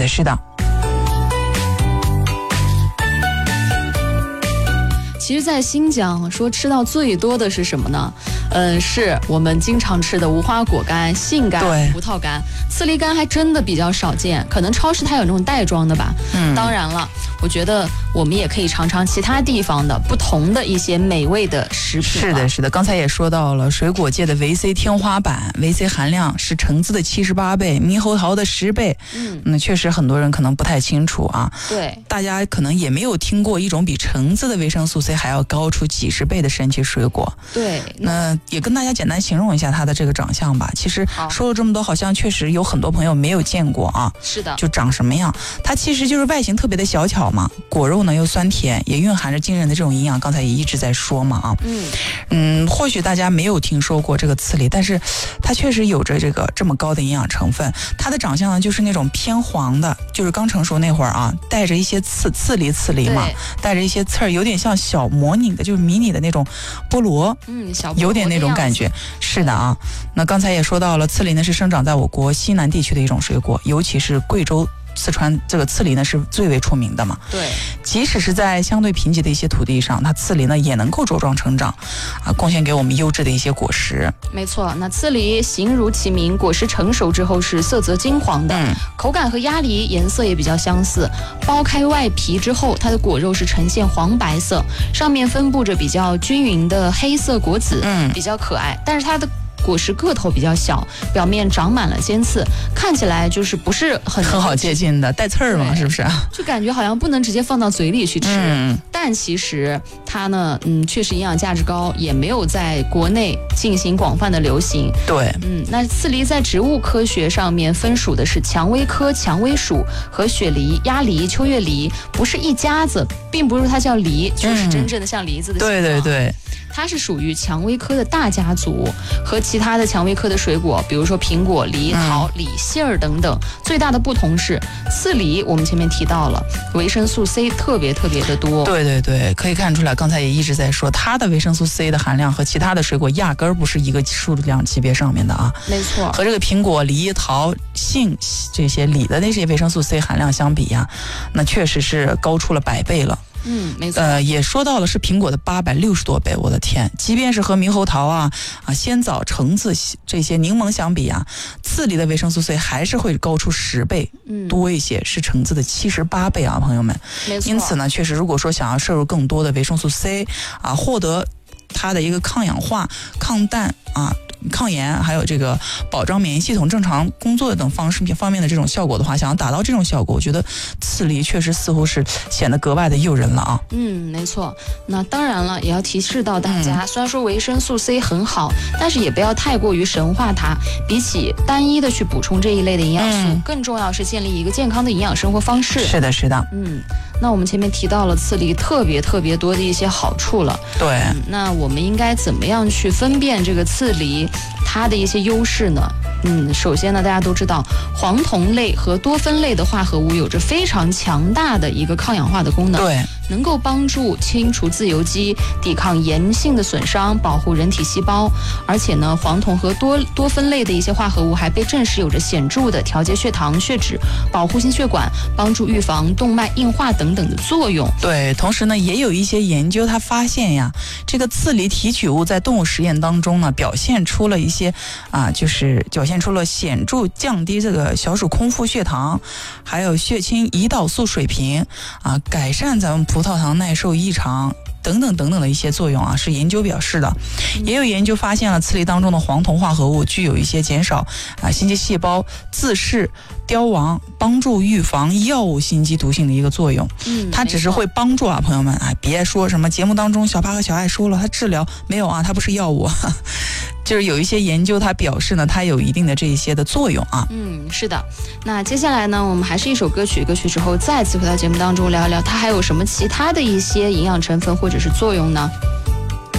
的，是的。 其实在新疆说吃到最多的是什么呢？是我们经常吃的无花果干、杏干、葡萄干。刺梨干还真的比较少见，可能超市它有那种袋装的吧。当然了，我觉得我们也可以尝尝其他地方的不同的一些美味的食品。 是的，是的，刚才也说到了水果界的维 C 天花板，维 C 含量是橙子的78倍，猕猴桃的10倍。确实很多人可能不太清楚啊。 对， 大家可能也没有听过一种比橙子的维生素 C 还要高出几十倍的神奇水果。 对， 那也跟大家简单形容一下它的这个长相吧。其实说了这么多，好像确实有很多朋友没有见过啊。 是的， 就长什么样？它其实就是外形特别的小巧嘛，果肉呢又酸甜，也蕴含着惊人的这种营养。刚才也一直在说嘛啊。或许大家没有听说过这个刺梨，但是它确实有着这么高的营养成分。它的长相呢就是那种偏黄的，就是刚成熟那会儿啊，带着一些刺梨嘛，带着一些刺儿，有点像小模拟的，就是迷你的那种菠萝， 小有点那种感觉。是的啊。那刚才也说到了，刺梨呢是生长在我国西南地区的一种水果，尤其是贵州、四川这个刺梨呢是最为出名的嘛。 对， 即使是在相对贫瘠的一些土地上，它刺梨呢也能够茁壮成长，贡献给我们优质的一些果实。 没错，那刺梨形如其名，果实成熟之后是色泽金黄的，口感和鸭梨颜色也比较相似。剥开外皮之后，它的果肉是呈现黄白色，上面分布着比较均匀的黑色果籽，比较可爱。但是它的果实个头比较小，表面长满了尖刺，看起来就是不是很好接近的，带刺儿嘛，是不是？ 就感觉好像不能直接放到嘴里去吃。但其实它呢，确实营养价值高，也没有在国内进行广泛的流行。 对， 那刺梨在植物科学上面分属的是蔷薇科蔷薇属和雪梨、鸭梨、秋月梨，不是一家子，并不是它叫梨，就是真正的像梨子的形状。 对对对。 它是属于蔷薇科的大家族，和其他的蔷薇科的水果，比如说苹果、梨、桃、李、杏儿等等，最大的不同是刺梨，我们前面提到了维生素 C 特别的多。 对对对，可以看出来，刚才也一直在说，它的维生素 C 的含量和其他的水果压根儿不是一个数量级别上面的啊。 没错， 和这个苹果、梨、桃、杏这些梨的那些维生素 C 含量相比呀，那确实是高出了100倍了。 没错。 也说到了是苹果的860多倍，我的天！即便是和猕猴桃啊、鲜枣、橙子这些柠檬相比啊，刺梨的维生素 C 还是会高出10倍多一些，是橙子的78倍啊，朋友们。 没错。 因此呢，确实如果说想要摄入更多的维生素 C 啊，获得它的一个抗氧化、抗氮啊、抗炎，还有这个保障免疫系统正常工作等方面的这种效果的话，想要达到这种效果，我觉得刺梨确实似乎是显得格外的诱人了啊。 没错。那当然了，也要提示到大家，虽然说维生素 C 很好，但是也不要太过于神化它。比起单一的去补充这一类的营养素，更重要是建立一个健康的营养生活方式。 是的，是的。 那我们前面提到了刺梨特别多的一些好处了。 对。 那我们应该怎么样去分辨这个刺梨它的一些优势呢？首先呢，大家都知道黄酮类和多酚类的化合物有着非常强大的一个抗氧化的功能， 对， 能够帮助清除自由基，抵抗炎性的损伤，保护人体细胞。而且呢，黄酮和多酚类的一些化合物还被证实有着显著的调节血糖、血脂、保护心血管、帮助预防动脉硬化等等的作用。 对，同时呢，也有一些研究他发现呀，这个刺梨提取物在动物实验当中呢，表现出了显著降低这个小鼠空腹血糖，还有血清胰岛素水平改善咱们葡萄糖耐受异常等等的一些作用啊，是研究表示的。也有研究发现了刺梨当中的黄酮化合物具有一些减少心肌细胞自噬、凋亡，帮助预防药物心肌毒性的一个作用。它只是会帮助朋友们别说什么节目当中小帕和小爱说了它治疗，没有它不是药物。就是有一些研究它表示呢，它有一定的这一些的作用啊。 是的。那接下来呢，我们还是一首歌曲之后再次回到节目当中聊一聊它还有什么其他的一些营养成分或者是作用呢？